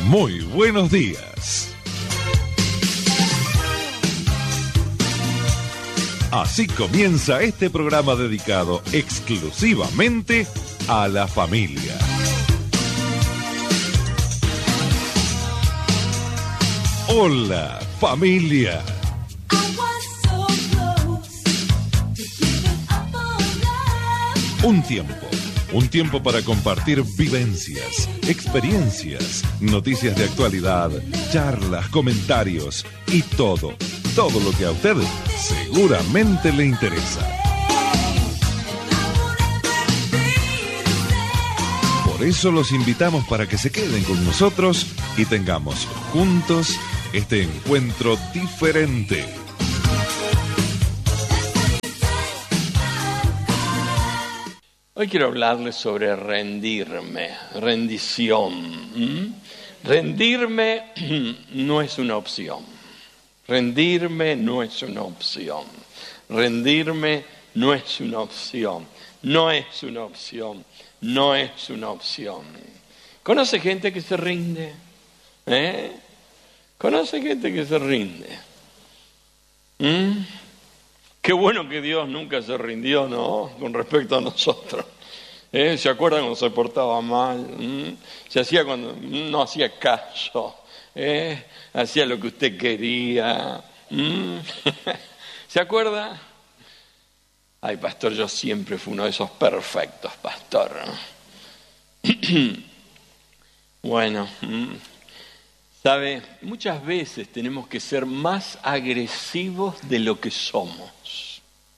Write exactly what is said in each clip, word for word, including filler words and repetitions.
Muy buenos días. Así comienza este programa dedicado exclusivamente a la familia. Hola, familia. Un tiempo, un tiempo para compartir vivencias, experiencias, noticias de actualidad, charlas, comentarios y todo, todo lo que a usted seguramente le interesa. Por eso los invitamos para que se queden con nosotros y tengamos juntos este encuentro diferente. Hoy quiero hablarles sobre rendirme, rendición. ¿Mm? Rendirme no es una opción. Rendirme no es una opción. Rendirme no es una opción. No es una opción. No es una opción. ¿Conoce gente que se rinde? ¿Eh? ¿Conoce gente que se rinde? ¿Mm? Qué bueno que Dios nunca se rindió, ¿no? Con respecto a nosotros. ¿Eh? ¿Se acuerdan cuando se portaba mal? ¿Mm? Se hacía cuando no hacía caso. ¿Eh? Hacía lo que usted quería. ¿Mm? ¿Se acuerda? Ay, pastor, yo siempre fui uno de esos perfectos, pastor. Bueno, ¿sabe? Muchas veces tenemos que ser más agresivos de lo que somos.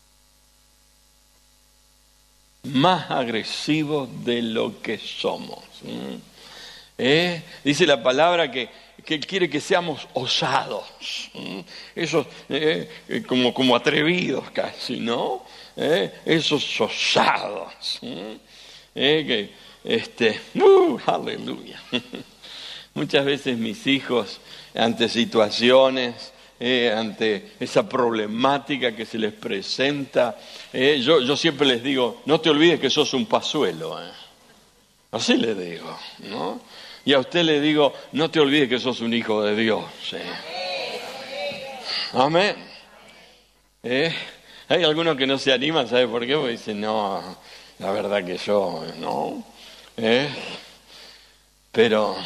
Más agresivos de lo que somos. ¿Eh? Dice la palabra que, que Él quiere que seamos osados. Esos, eh, como, como atrevidos casi, ¿no? ¿Eh? Esos osados. ¿Eh? Que, este, uh, aleluya. Muchas veces mis hijos, ante situaciones, eh, ante esa problemática que se les presenta, eh, yo, yo siempre les digo, no te olvides que sos un pazuelo. Eh. Así le digo, ¿no? Y a usted le digo, no te olvides que sos un hijo de Dios. Eh. Amén. Eh, hay algunos que no se animan, ¿sabe por qué? Porque dicen, no, la verdad que yo, no. Eh, pero...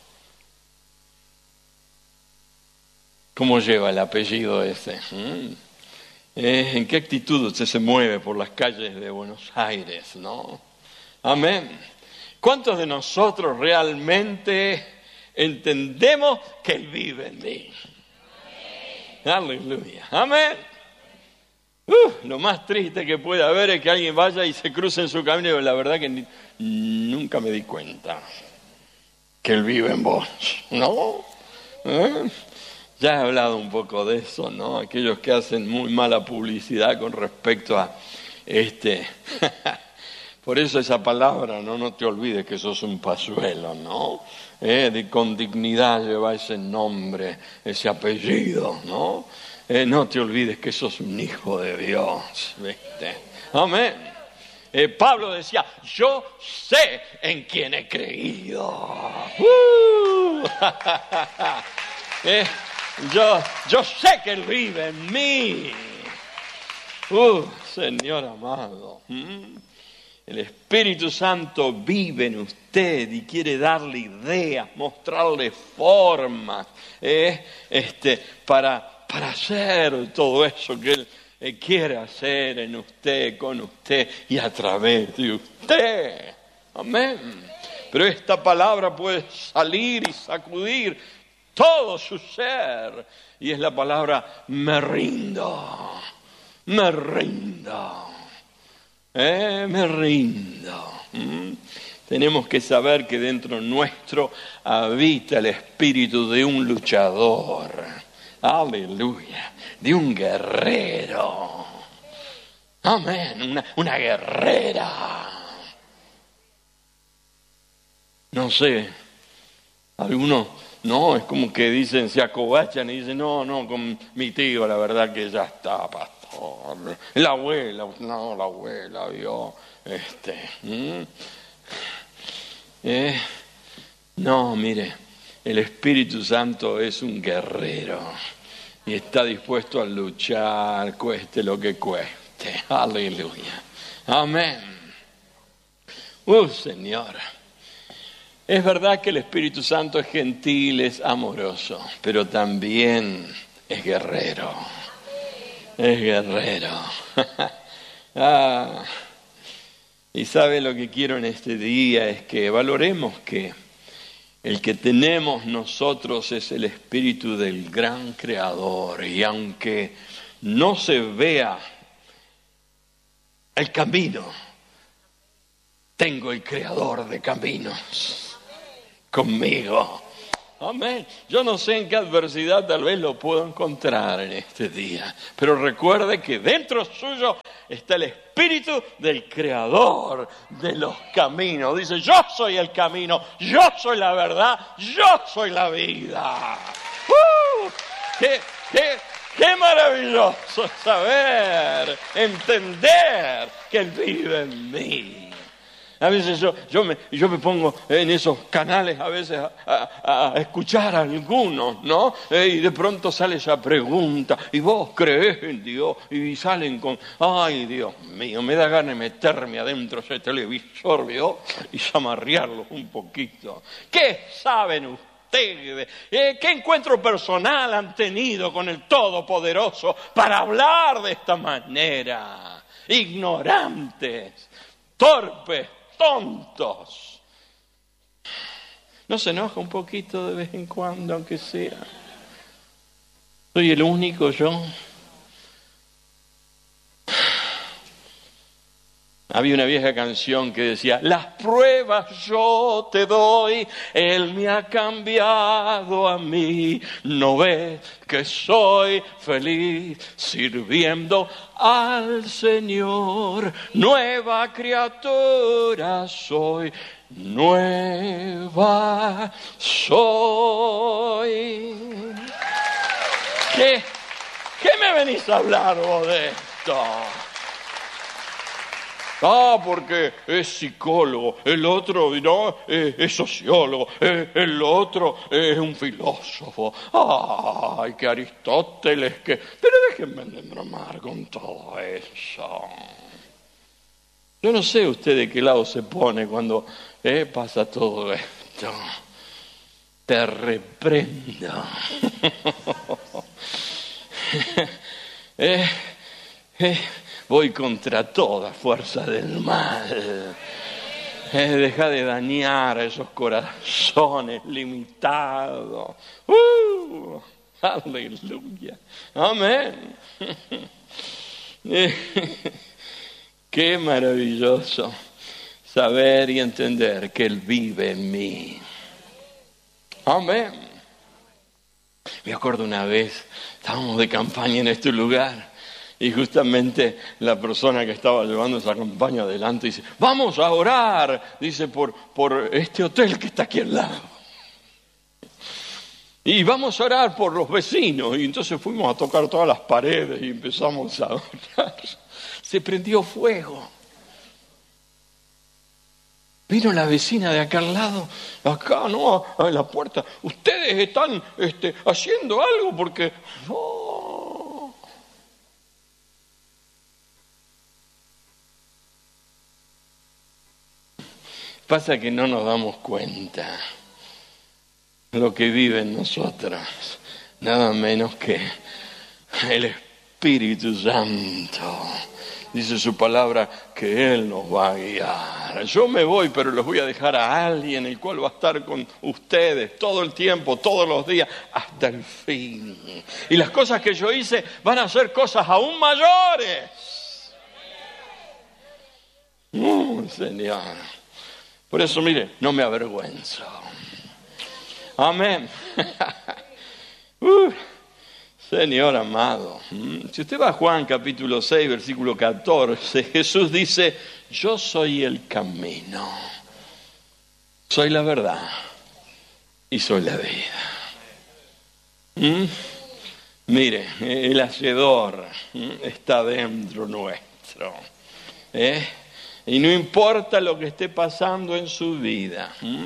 ¿Cómo lleva el apellido ese? ¿Mm? ¿Eh? ¿En qué actitud usted se mueve por las calles de Buenos Aires, no? Amén. ¿Cuántos de nosotros realmente entendemos que Él vive en mí? Aleluya. Amén. Uh, lo más triste que puede haber es que alguien vaya y se cruce en su camino y la verdad que ni, nunca me di cuenta que Él vive en vos, ¿no? ¿Eh? Ya he hablado un poco de eso, ¿no? Aquellos que hacen muy mala publicidad con respecto a este. Por eso esa palabra, ¿no? No te olvides que sos un pazuelo, ¿no? Eh, de, con dignidad lleva ese nombre, ese apellido, ¿no? Eh, no te olvides que sos un hijo de Dios, ¿viste? Amén. Eh, Pablo decía, yo sé en quién he creído. ¡Uh! eh, Yo, yo sé que Él vive en mí. Uh, Señor amado. ¿Mm? El Espíritu Santo vive en usted y quiere darle ideas, mostrarle formas, eh, este, para, para hacer todo eso que Él eh, quiere hacer en usted, con usted y a través de usted. Amén. Pero esta palabra puede salir y sacudir todo su ser, y es la palabra me rindo, me rindo, eh, me rindo. ¿Mm? Tenemos que saber que dentro nuestro habita el espíritu de un luchador, aleluya, de un guerrero, amén, una, una guerrera. No sé, algunos... No, es como que dicen, se acobachan y dicen, no, no, con mi tío la verdad que ya está, pastor. La abuela, no, la abuela vio, este. ¿Mm? Eh, no, mire, El Espíritu Santo es un guerrero y está dispuesto a luchar, cueste lo que cueste. Aleluya. Amén. Uh, Señor. Es verdad que el Espíritu Santo es gentil, es amoroso, pero también es guerrero. Es guerrero. ah. Y sabe lo que quiero en este día es que valoremos que el que tenemos nosotros es el Espíritu del gran Creador. Y aunque no se vea el camino, tengo el Creador de caminos conmigo. Amén. Yo no sé en qué adversidad tal vez lo puedo encontrar en este día, pero recuerde que dentro suyo está el Espíritu del Creador de los caminos. Dice, yo soy el camino, yo soy la verdad, yo soy la vida. ¡Uh! ¡Qué, qué, qué maravilloso saber, entender que Él vive en mí! A veces yo, yo, me, yo me pongo en esos canales a veces a, a, a escuchar a algunos, ¿no? Eh, y de pronto sale esa pregunta, ¿y vos creés en Dios? Y salen con, ay Dios mío, me da ganas de meterme adentro de ese televisor, ¿vio? Y zamarrearlos un poquito. ¿Qué saben ustedes? Eh, ¿Qué encuentro personal han tenido con el Todopoderoso para hablar de esta manera? Ignorantes, torpes, tontos. ¿No se enoja un poquito de vez en cuando, aunque sea? ¿Soy el único yo? Había una vieja canción que decía, las pruebas yo te doy, Él me ha cambiado a mí, no ves que soy feliz sirviendo al Señor, nueva criatura soy, nueva soy. ¿Qué, qué me venís a hablar vos de esto? Ah, porque es psicólogo, el otro no, es, es sociólogo, el, el otro es un filósofo. Ay, que Aristóteles, que... Pero déjenme de bromar con todo eso. Yo no sé usted de qué lado se pone cuando eh, pasa todo esto. Te reprendo. eh, eh. Voy contra toda fuerza del mal. Eh, deja de dañar a esos corazones limitados. ¡Uh! ¡Aleluya! ¡Amén! Qué maravilloso saber y entender que Él vive en mí. ¡Amén! Me acuerdo una vez, estábamos de campaña en este lugar. Y justamente la persona que estaba llevando esa campaña adelante dice, vamos a orar, dice, por, por este hotel que está aquí al lado. Y vamos a orar por los vecinos. Y entonces fuimos a tocar todas las paredes y empezamos a orar. Se prendió fuego. Vino la vecina de acá al lado, acá, ¿no? A la puerta. Ustedes están este, haciendo algo porque... Oh, pasa que no nos damos cuenta lo que vive en nosotros, nada menos que el Espíritu Santo. Dice su palabra que Él nos va a guiar. Yo me voy, pero los voy a dejar a alguien, el cual va a estar con ustedes todo el tiempo, todos los días, hasta el fin. Y las cosas que yo hice van a ser cosas aún mayores. ¡Uh, Señor! Por eso, mire, no me avergüenzo. Amén. uh, Señor amado. Si usted va a Juan capítulo seis, versículo catorce, Jesús dice, yo soy el camino, soy la verdad y soy la vida. ¿Mm? Mire, el Hacedor está dentro nuestro. ¿Eh? Y no importa lo que esté pasando en su vida, ¿m?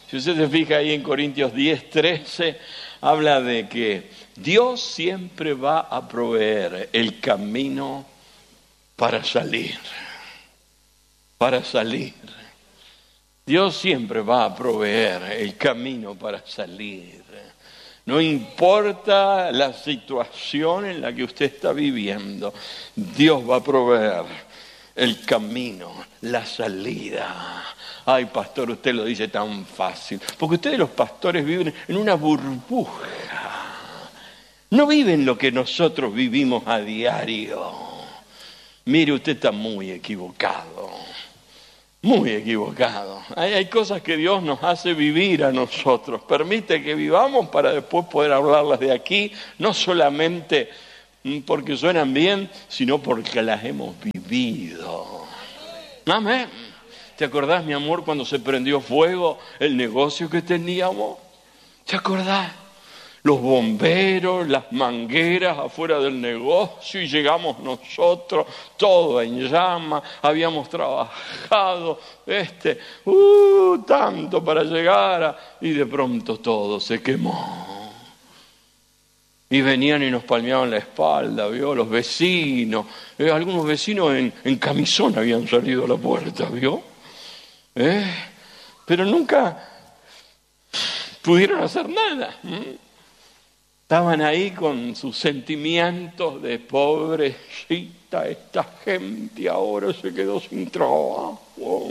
Si usted se fija ahí en Corintios diez, trece, habla de que Dios siempre va a proveer el camino para salir, para salir. Dios siempre va a proveer el camino para salir. No importa la situación en la que usted está viviendo, Dios va a proveer el camino, la salida. Ay, pastor, usted lo dice tan fácil. Porque ustedes los pastores viven en una burbuja. No viven lo que nosotros vivimos a diario. Mire, usted está muy equivocado. Muy equivocado. Hay, hay cosas que Dios nos hace vivir a nosotros. Permite que vivamos para después poder hablarlas de aquí. No solamente porque suenan bien, sino porque las hemos vivido. Amén. ¿Te acordás, mi amor, cuando se prendió fuego el negocio que teníamos? ¿Te acordás? Los bomberos, las mangueras afuera del negocio, y llegamos nosotros, todo en llamas, habíamos trabajado este, uh, tanto para llegar a, y de pronto todo se quemó. Y venían y nos palmeaban la espalda, ¿vio? Los vecinos, eh, algunos vecinos en, en camisón habían salido a la puerta, ¿vio? ¿Eh? Pero nunca pudieron hacer nada. ¿eh? Estaban ahí con sus sentimientos de pobrecita, esta gente ahora se quedó sin trabajo.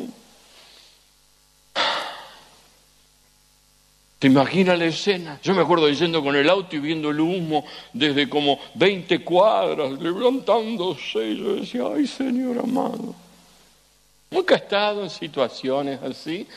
¿Te imaginas la escena? Yo me acuerdo yendo con el auto y viendo el humo desde como veinte cuadras, levantándose, y yo decía, ay, Señor amado. ¿Nunca he estado en situaciones así?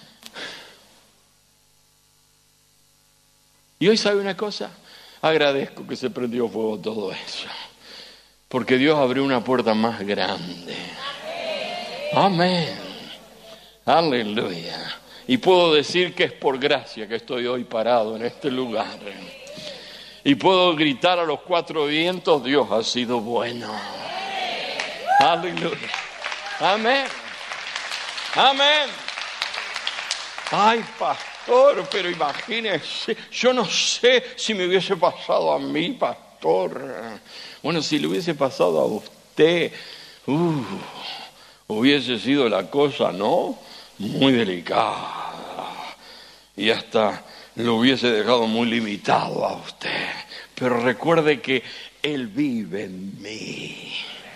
Y hoy, ¿sabe una cosa? Agradezco que se prendió fuego todo eso, porque Dios abrió una puerta más grande. Amén. Aleluya. Y puedo decir que es por gracia que estoy hoy parado en este lugar. Y puedo gritar a los cuatro vientos, Dios ha sido bueno. Aleluya. Amén. Amén. Ay, pastor, pero imagínese, yo no sé si me hubiese pasado a mí, pastor. Bueno, si le hubiese pasado a usted, uh, hubiese sido la cosa, ¿no? Muy delicada. Y hasta lo hubiese dejado muy limitado a usted. Pero recuerde que Él vive en mí.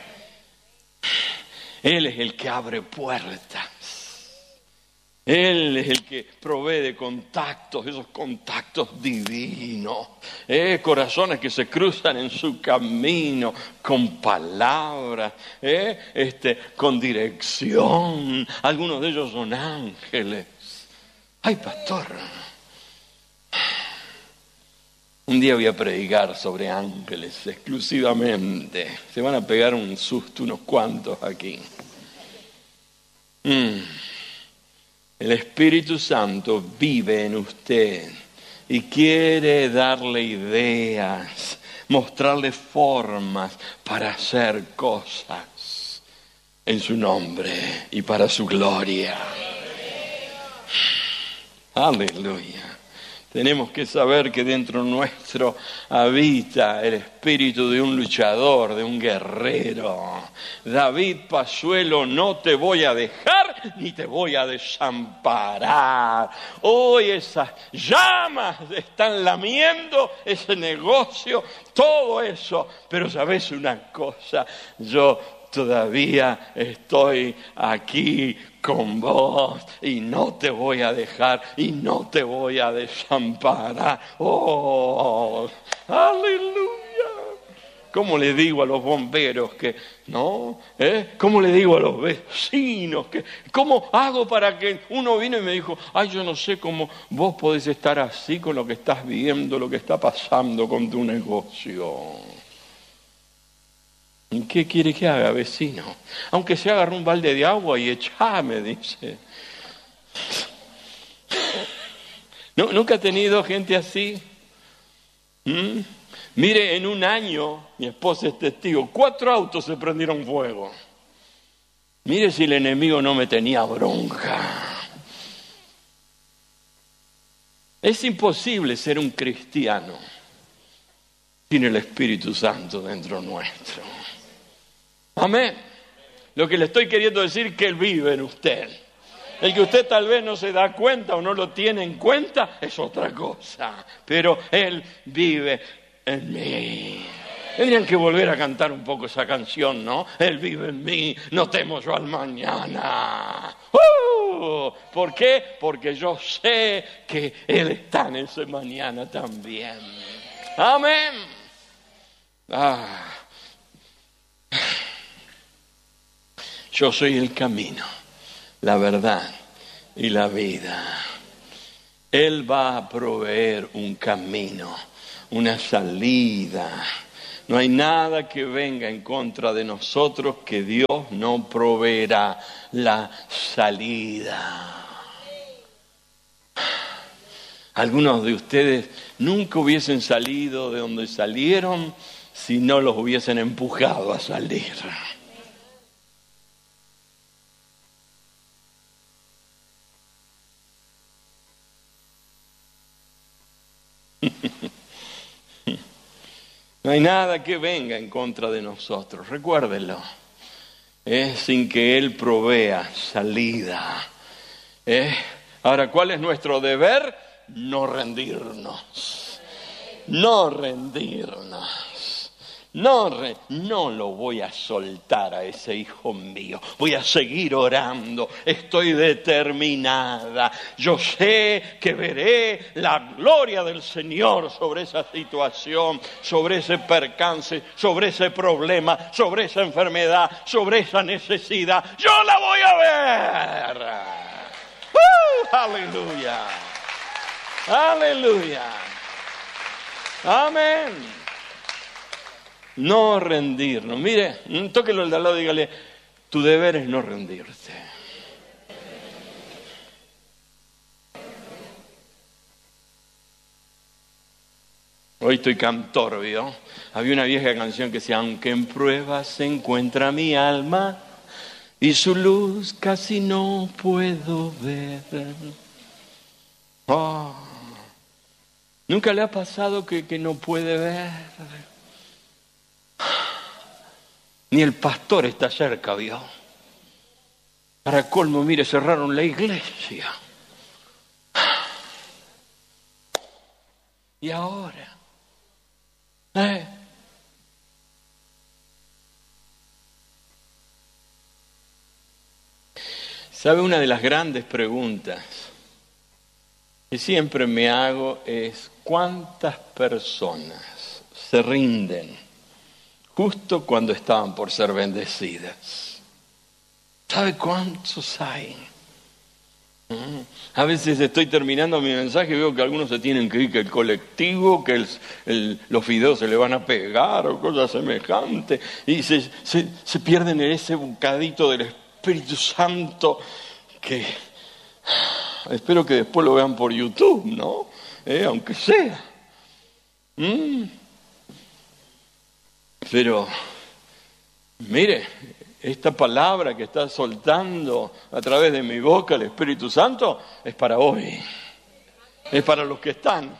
Él es el que abre puertas. Él es el que provee de contactos, esos contactos divinos, eh, corazones que se cruzan en su camino con palabras, eh, este, con dirección. Algunos de ellos son ángeles. Ay, pastor, un día voy a predicar sobre ángeles exclusivamente. Se van a pegar un susto unos cuantos aquí. Mm. El Espíritu Santo vive en usted y quiere darle ideas, mostrarle formas para hacer cosas en su nombre y para su gloria. Aleluya. Tenemos que saber que dentro nuestro habita el espíritu de un luchador, de un guerrero. David Pazuelo, no te voy a dejar ni te voy a desamparar. Hoy esas llamas están lamiendo ese negocio, todo eso. Pero ¿sabes una cosa? Yo todavía estoy aquí con vos y no te voy a dejar y no te voy a desamparar. ¡Oh! ¡Aleluya! ¿Cómo le digo a los bomberos que no? ¿Eh? ¿Cómo le digo a los vecinos que? ¿Cómo hago para que uno vino y me dijo, ay, yo no sé cómo vos podés estar así con lo que estás viendo, lo que está pasando con tu negocio? ¿Qué quiere que haga, vecino? Aunque se agarre un balde de agua y echame, dice. ¿No, ¿Nunca ha tenido gente así? ¿Mm? Mire, en un año, mi esposa es testigo, cuatro autos se prendieron fuego. Mire si el enemigo no me tenía bronca. Es imposible ser un cristiano sin el Espíritu Santo dentro nuestro. Amén. Lo que le estoy queriendo decir es que Él vive en usted. El que usted tal vez no se da cuenta o no lo tiene en cuenta es otra cosa. Pero Él vive en mí. Tendrían que volver a cantar un poco esa canción, ¿no? Él vive en mí, no temo yo al mañana. ¡Uh! ¿Por qué? Porque yo sé que Él está en ese mañana también. Amén. Ah. Yo soy el camino, la verdad y la vida. Él va a proveer un camino, una salida. No hay nada que venga en contra de nosotros que Dios no proveerá la salida. Algunos de ustedes nunca hubiesen salido de donde salieron si no los hubiesen empujado a salir. No hay nada que venga en contra de nosotros, recuérdenlo. Es sin que Él provea salida. ¿Eh? Ahora, ¿cuál es nuestro deber? No rendirnos. No rendirnos. No, re, no lo voy a soltar a ese hijo mío. Voy a seguir orando. Estoy determinada. Yo sé que veré la gloria del Señor sobre esa situación, sobre ese percance, sobre ese problema, sobre esa enfermedad, sobre esa necesidad. Yo la voy a ver. ¡Uh! Aleluya. Aleluya. Amén. No rendirnos. Mire, tóquelo al de al lado y dígale, tu deber es no rendirte. Hoy estoy cantor, ¿vio? Había una vieja canción que decía, aunque en pruebas se encuentra mi alma y su luz casi no puedo ver. Oh. ¿Nunca le ha pasado que, que no puede ver? Ni el pastor está cerca, ¿vio? Para colmo, mire, cerraron la iglesia. Y ahora, ¿eh? ¿Sabe? Una de las grandes preguntas que siempre me hago es ¿cuántas personas se rinden justo cuando estaban por ser bendecidas? ¿Sabe cuántos hay? A veces estoy terminando mi mensaje y veo que algunos se tienen que ir, que el colectivo, que el, el, los fideos se le van a pegar o cosas semejantes, y se, se, se pierden en ese bocadito del Espíritu Santo que espero que después lo vean por YouTube, ¿no? Eh, aunque sea. Mm. Pero, mire, esta palabra que está soltando a través de mi boca el Espíritu Santo es para hoy. Es para los que están.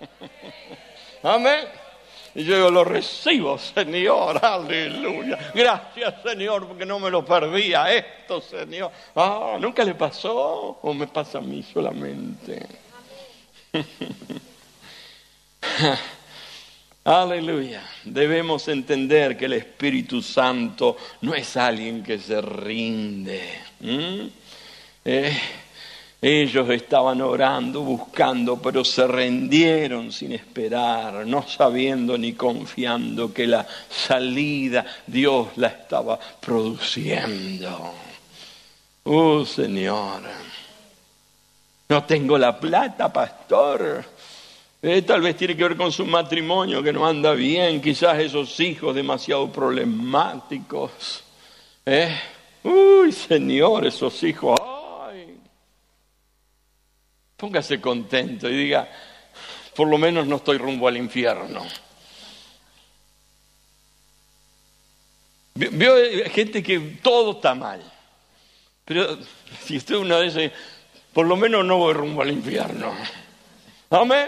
Amén. Y yo digo, lo recibo, Señor, aleluya. Gracias, Señor, porque no me lo perdía esto, Señor. Ah, ¿nunca le pasó? ¿O me pasa a mí solamente? Aleluya. Debemos entender que el Espíritu Santo no es alguien que se rinde. ¿Mm? Eh, ellos estaban orando, buscando, pero se rindieron sin esperar, no sabiendo ni confiando que la salida Dios la estaba produciendo. Oh, Señor, no tengo la plata, pastor. Eh, tal vez tiene que ver con su matrimonio que no anda bien, quizás esos hijos demasiado problemáticos. Eh, uy, Señor, esos hijos, ay. Póngase contento y diga, por lo menos no estoy rumbo al infierno. Veo gente que todo está mal, pero si usted es una de esas, por lo menos no voy rumbo al infierno. Amén.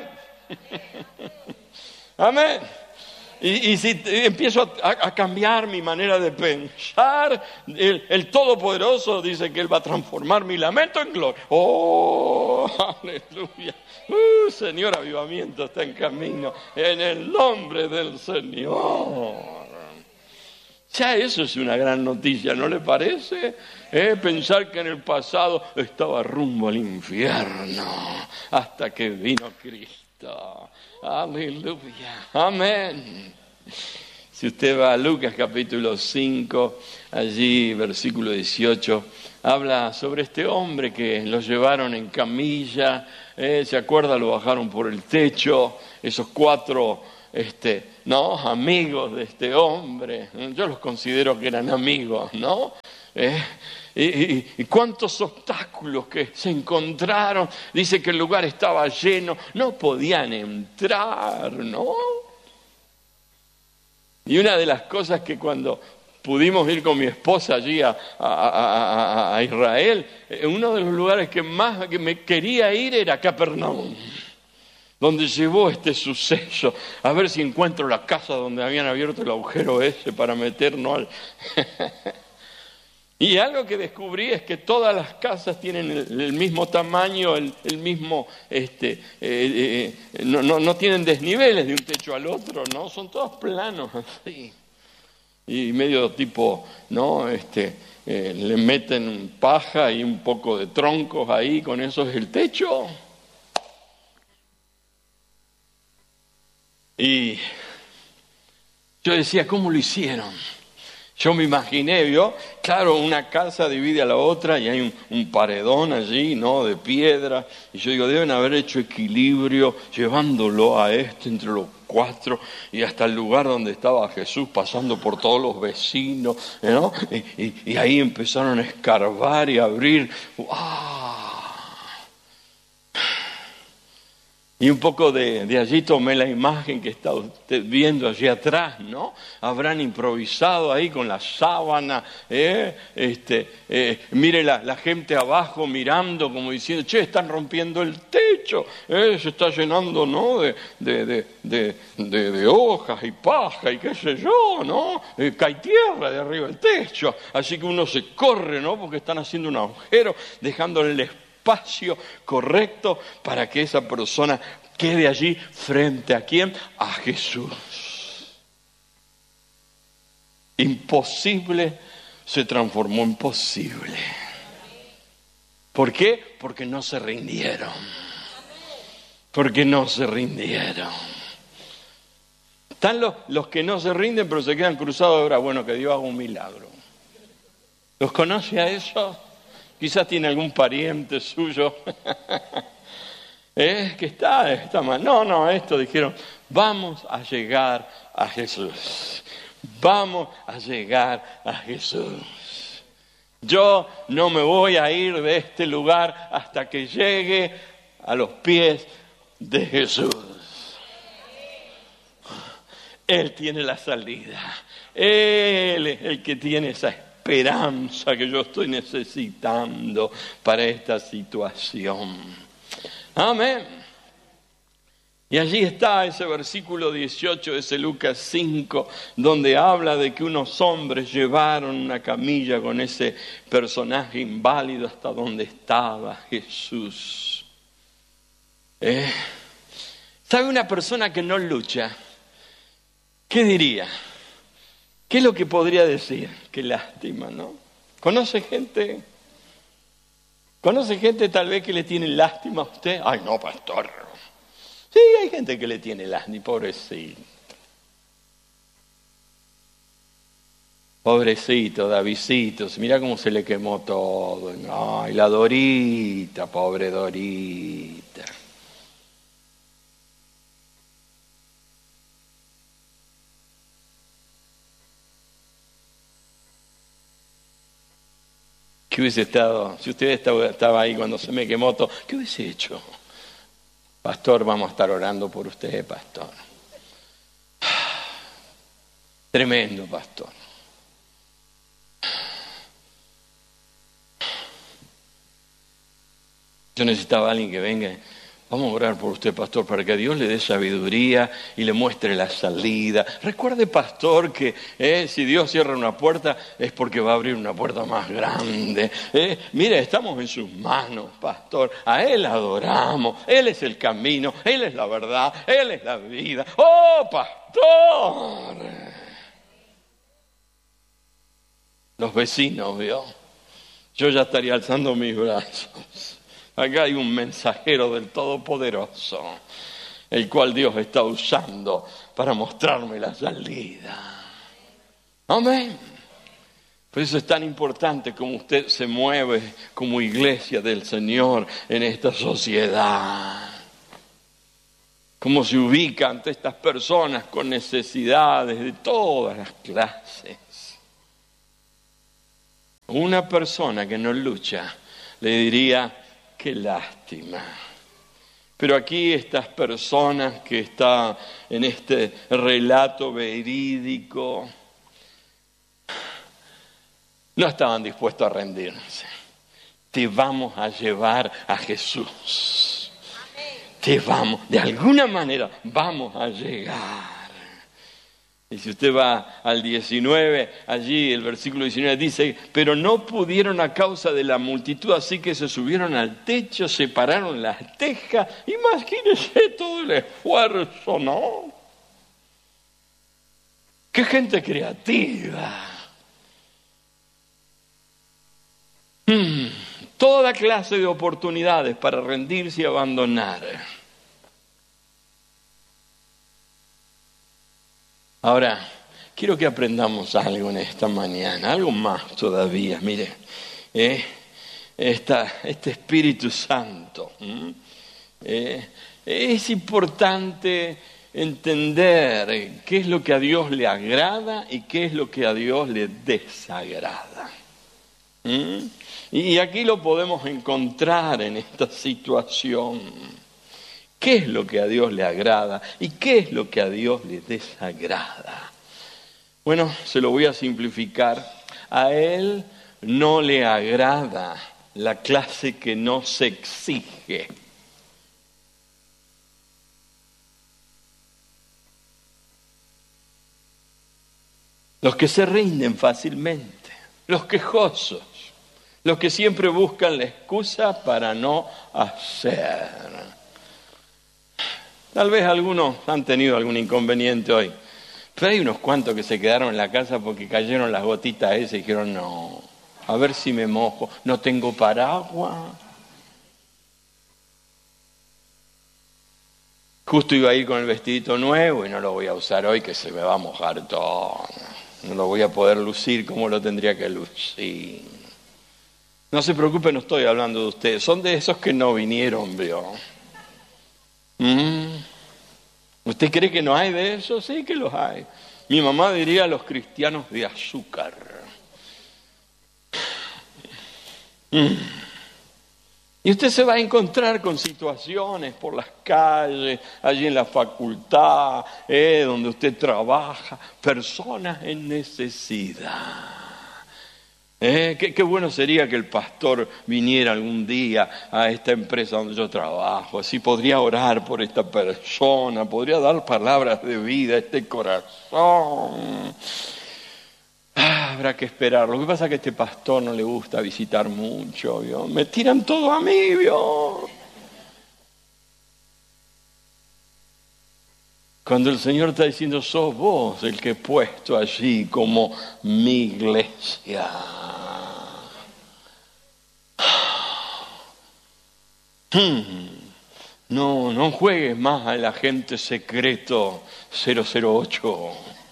Amén. Y, y si empiezo a, a cambiar mi manera de pensar, el, el Todopoderoso dice que Él va a transformar mi lamento en gloria. ¡Oh, aleluya! Uh, Señor, avivamiento está en camino, en el nombre del Señor. Ya eso es una gran noticia, ¿no le parece? Eh, pensar que en el pasado estaba rumbo al infierno hasta que vino Cristo. Aleluya. Amén. Si usted va a Lucas capítulo cinco, allí versículo dieciocho, habla sobre este hombre que lo llevaron en camilla. Eh, ¿Se acuerda? Lo bajaron por el techo. Esos cuatro este, ¿no? amigos de este hombre. Yo los considero que eran amigos, ¿no? Eh, Y, y, y cuántos obstáculos que se encontraron. Dice que el lugar estaba lleno, no podían entrar, ¿no? Y una de las cosas que cuando pudimos ir con mi esposa allí a, a, a, a Israel, uno de los lugares que más que me quería ir era Capernaum, donde llevó este suceso, a ver si encuentro la casa donde habían abierto el agujero ese para meternos al... Y algo que descubrí es que todas las casas tienen el, el mismo tamaño, el, el mismo, este, eh, eh, no, no, no tienen desniveles de un techo al otro, ¿no? Son todos planos así. Y medio tipo, ¿no? Este, eh, le meten paja y un poco de troncos ahí, con eso es el techo. Y yo decía, ¿cómo lo hicieron? Yo me imaginé, ¿vio? Claro, una casa divide a la otra y hay un, un paredón allí, ¿no? De piedra. Y yo digo, deben haber hecho equilibrio llevándolo a este entre los cuatro y hasta el lugar donde estaba Jesús, pasando por todos los vecinos, ¿no? Y, y, y ahí empezaron a escarbar y a abrir. ¡Wow! Y un poco de, de allí tomé la imagen que está usted viendo allí atrás, ¿no? Habrán improvisado ahí con la sábana, ¿eh? Este, eh, mire la, la gente abajo mirando como diciendo, che, están rompiendo el techo, ¿eh? Se está llenando, ¿no? De, de, de, de, de, de hojas y paja y qué sé yo, ¿no? Eh, cae tierra de arriba del techo, así que uno se corre, ¿no? Porque están haciendo un agujero, dejándole el espacio espacio correcto para que esa persona quede allí frente a quién, a Jesús. Imposible se transformó en posible. ¿Por qué? Porque no se rindieron. Porque no se rindieron. Están los, los que no se rinden pero se quedan cruzados ahora. Bueno, que Dios haga un milagro. ¿Los conoce a esos? Quizás tiene algún pariente suyo ¿Eh? que está, está mal. No, no, esto dijeron, vamos a llegar a Jesús. Vamos a llegar a Jesús. Yo no me voy a ir de este lugar hasta que llegue a los pies de Jesús. Él tiene la salida. Él es el que tiene esa esperanza. esperanza que yo estoy necesitando para esta situación. Amén. Y allí está ese versículo dieciocho de ese Lucas cinco, donde habla de que unos hombres llevaron una camilla con ese personaje inválido hasta donde estaba Jesús. ¿Eh? ¿Sabe una persona que no lucha? ¿Qué diría? ¿Qué es lo que podría decir? Qué lástima, ¿no? ¿Conoce gente? ¿Conoce gente tal vez que le tiene lástima a usted? Ay, no, pastor. Sí, hay gente que le tiene lástima, pobrecito. Pobrecito, Davidcito, mira cómo se le quemó todo. Ay, la Dorita, pobre Dorita. ¿Qué hubiese estado? Si usted estaba, estaba ahí cuando se me quemó todo, ¿qué hubiese hecho? Pastor, vamos a estar orando por usted, pastor. Tremendo, pastor. Yo necesitaba a alguien que venga Vamos a orar por usted, pastor, para que Dios le dé sabiduría y le muestre la salida. Recuerde, pastor, que eh, si Dios cierra una puerta es porque va a abrir una puerta más grande. Eh, mire, estamos en sus manos, pastor. A Él adoramos. Él es el camino, Él es la verdad, Él es la vida. ¡Oh, pastor! Los vecinos, ¿vio? Yo ya estaría alzando mis brazos. Acá hay un mensajero del Todopoderoso, el cual Dios está usando para mostrarme la salida. Amén. Por eso es tan importante como usted se mueve como iglesia del Señor en esta sociedad. Cómo se ubica ante estas personas con necesidades de todas las clases. Una persona que no lucha le diría: qué lástima. Pero aquí estas personas que están en este relato verídico no estaban dispuestos a rendirse. Te vamos a llevar a Jesús. Te vamos, de alguna manera vamos a llegar. Y si usted va al diecinueve, allí el versículo diecinueve dice: pero no pudieron a causa de la multitud, así que se subieron al techo, separaron las tejas. Imagínese todo el esfuerzo, ¿no? ¡Qué gente creativa! Hmm, toda clase de oportunidades para rendirse y abandonar. Ahora, quiero que aprendamos algo en esta mañana, algo más todavía. Mire, eh, esta, este Espíritu Santo. Eh, es importante entender qué es lo que a Dios le agrada y qué es lo que a Dios le desagrada. ¿Mm? Y aquí lo podemos encontrar en esta situación. ¿Qué es lo que a Dios le agrada y qué es lo que a Dios le desagrada? Bueno, se lo voy a simplificar. A Él no le agrada la clase que no se exige. Los que se rinden fácilmente, los quejosos, los que siempre buscan la excusa para no hacer. Tal vez algunos han tenido algún inconveniente hoy, pero hay unos cuantos que se quedaron en la casa porque cayeron las gotitas esas y dijeron: no, a ver si me mojo, no tengo paraguas. Justo iba a ir con el vestidito nuevo y no lo voy a usar hoy, que se me va a mojar todo. No lo voy a poder lucir como lo tendría que lucir. No se preocupe, no estoy hablando de ustedes, son de esos que no vinieron, ¿vio? Mm. ¿Usted cree que no hay de eso? Sí que los hay. Mi mamá diría: los cristianos de azúcar. Mm. Y usted se va a encontrar con situaciones por las calles, allí en la facultad, eh, donde usted trabaja, personas en necesidad. Eh, qué, qué bueno sería que el pastor viniera algún día a esta empresa donde yo trabajo, así podría orar por esta persona, podría dar palabras de vida a este corazón. Ah, habrá que esperar. Lo que pasa es que a este pastor no le gusta visitar mucho, ¿vio? Me tiran todo a mí, ¿vio? Cuando el Señor está diciendo: sos vos el que he puesto allí como mi iglesia. Hmm. No, no juegues más al agente secreto cero cero ocho.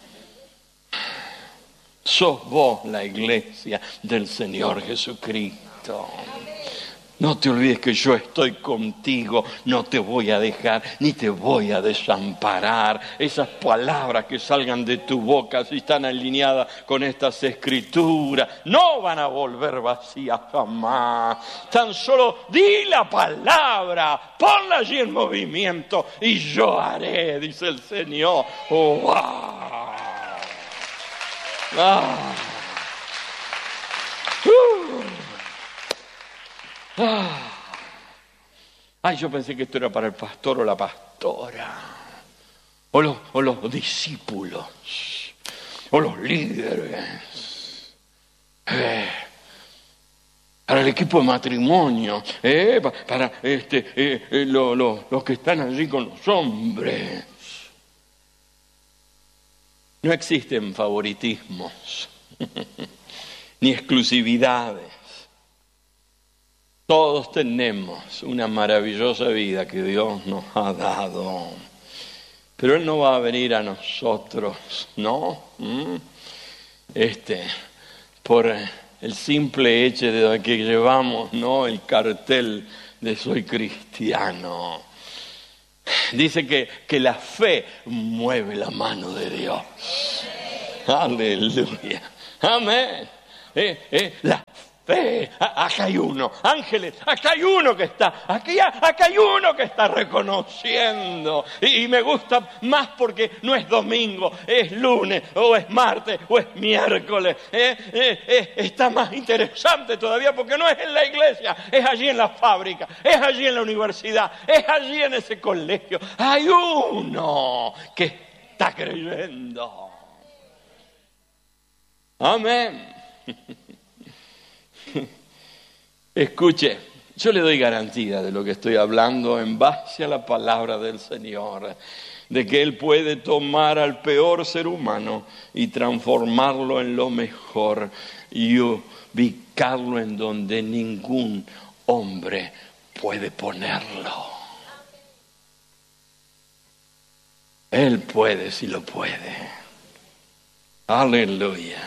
Sos vos la iglesia del Señor Jesucristo. No te olvides que yo estoy contigo, no te voy a dejar, ni te voy a desamparar. Esas palabras que salgan de tu boca, si están alineadas con estas escrituras, no van a volver vacías jamás. Tan solo di la palabra, ponla allí en movimiento y yo haré, dice el Señor. Oh, wow. Ah. Uh. Ah. Ay, yo pensé que esto era para el pastor o la pastora, o los, o los discípulos, o los líderes, eh, para el equipo de matrimonio, eh, para, para este, eh, eh, lo, lo, los que están allí con los hombres. No existen favoritismos, ni exclusividades. Todos tenemos una maravillosa vida que Dios nos ha dado. Pero Él no va a venir a nosotros, ¿no? ¿Mm? Este, por el simple hecho de que llevamos, ¿no?, el cartel de soy cristiano. Dice que, que la fe mueve la mano de Dios. Aleluya. Amén. Eh, eh, la fe. Acá hay uno. Ángeles, acá hay uno que está. Aquí, acá hay uno que está reconociendo. Y, y me gusta más porque no es domingo, es lunes, o es martes, o es miércoles. Eh, eh, eh, está más interesante todavía porque no es en la iglesia, es allí en la fábrica, es allí en la universidad, es allí en ese colegio. Hay uno que está creyendo. Amén. Escuche, yo le doy garantía de lo que estoy hablando en base a la palabra del Señor, de que Él puede tomar al peor ser humano y transformarlo en lo mejor y ubicarlo en donde ningún hombre puede ponerlo. Él puede si lo puede. Aleluya.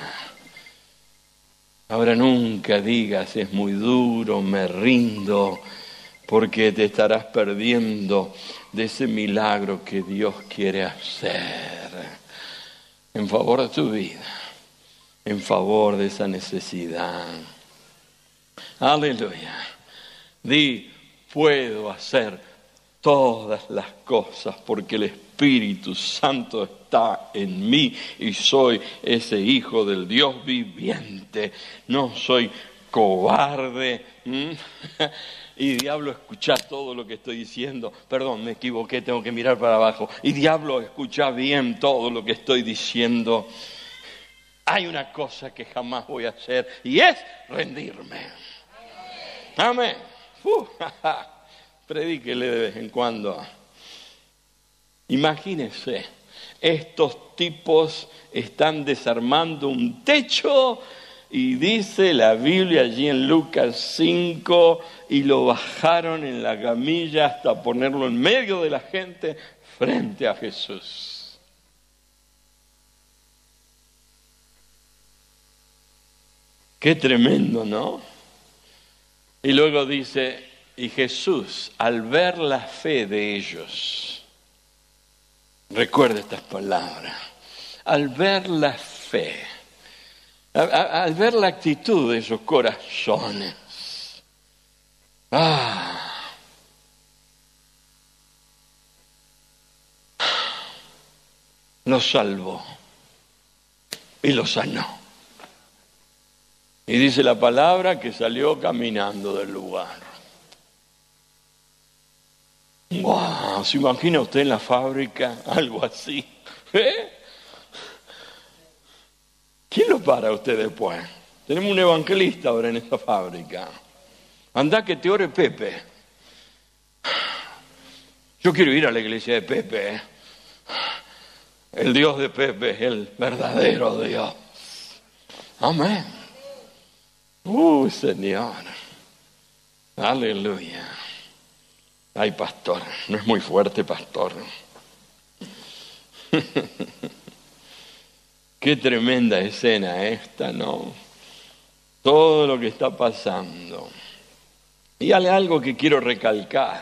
Ahora nunca digas es muy duro, me rindo, porque te estarás perdiendo de ese milagro que Dios quiere hacer en favor de tu vida, en favor de esa necesidad. Aleluya. Di, puedo hacer todas las cosas porque el Espíritu Santo está en mí y soy ese hijo del Dios viviente. No soy cobarde. ¿Mm? Y diablo, escucha todo lo que estoy diciendo. Perdón, me equivoqué, tengo que mirar para abajo. Y diablo, escucha bien todo lo que estoy diciendo. Hay una cosa que jamás voy a hacer y es rendirme. Amén. Uh, Predíquele de vez en cuando. Imagínense, estos tipos están desarmando un techo y dice la Biblia allí en Lucas cinco, y lo bajaron en la camilla hasta ponerlo en medio de la gente frente a Jesús. Qué tremendo, ¿no? Y luego dice, y Jesús, al ver la fe de ellos, recuerda estas palabras, al ver la fe, al ver la actitud de esos corazones, ah, los salvó y los sanó. Y dice la palabra que salió caminando del lugar. ¡Wow! ¿Se imagina usted en la fábrica algo así? ¿Eh? ¿Quién lo para usted después? Tenemos un evangelista ahora en esta fábrica. Andá que te ore Pepe. Yo quiero ir a la iglesia de Pepe. ¿eh? El Dios de Pepe es el verdadero Dios. Amén. ¡Uh, Señor! Aleluya. Ay, pastor, no es muy fuerte, pastor. Qué tremenda escena esta, ¿no? Todo lo que está pasando. Y hay algo que quiero recalcar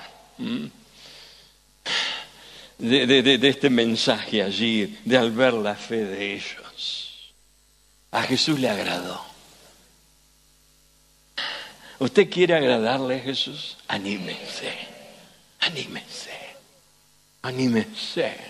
de, de, de, de este mensaje allí, de al ver la fe de ellos. A Jesús le agradó. ¿Usted quiere agradarle a Jesús? Anímese, anímese, anímese,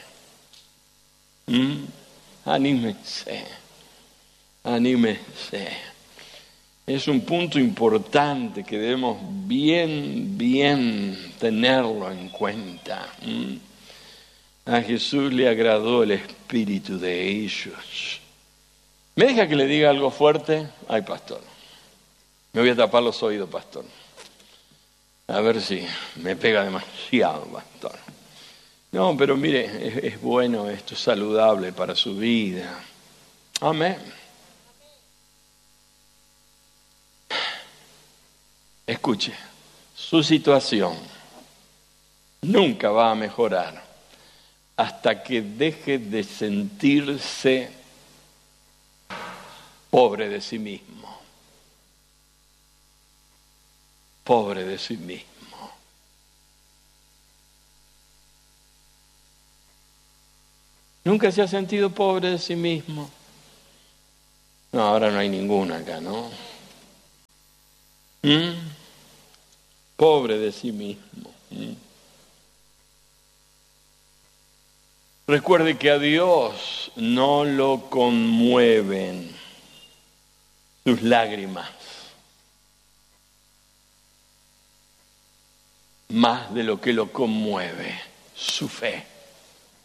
¿Mm? anímese, anímese. Es un punto importante que debemos bien, bien tenerlo en cuenta. ¿Mm? A Jesús le agradó el espíritu de ellos. ¿Me deja que le diga algo fuerte? Ay, pastor, me voy a tapar los oídos, pastor. A ver si me pega demasiado, pastor. No, pero mire, es, es bueno esto, es saludable para su vida. Amén. Escuche, su situación nunca va a mejorar hasta que deje de sentirse pobre de sí mismo. Pobre de sí mismo. ¿Nunca se ha sentido pobre de sí mismo? No, ahora no hay ninguna acá, ¿no? ¿Mm? Pobre de sí mismo. ¿Mm? Recuerde que a Dios no lo conmueven sus lágrimas más de lo que lo conmueve su fe.